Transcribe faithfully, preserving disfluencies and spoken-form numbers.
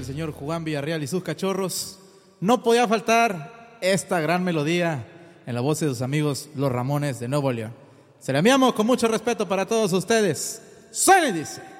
del señor Juan Villarreal y sus cachorros, no podía faltar esta gran melodía en la voz de sus amigos Los Ramones de Nuevo León. Se la enviamos con mucho respeto para todos ustedes. Suena y dice.